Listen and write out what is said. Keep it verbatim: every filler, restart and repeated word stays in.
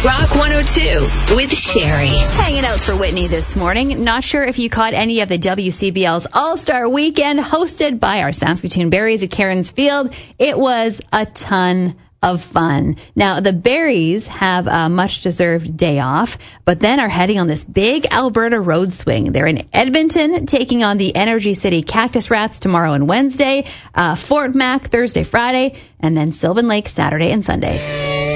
Rock one oh two with Sherry. Hanging out for Whitney this morning. Not sure if you caught any of the W C B L's All-Star Weekend hosted by our Saskatoon Berries at Cairns Field. It was a ton of fun. Now, the Berries have a much-deserved day off, but then are heading on this big Alberta road swing. They're in Edmonton, taking on the Energy City Cactus Rats tomorrow and Wednesday, uh, Fort Mac Thursday, Friday, and then Sylvan Lake Saturday and Sunday.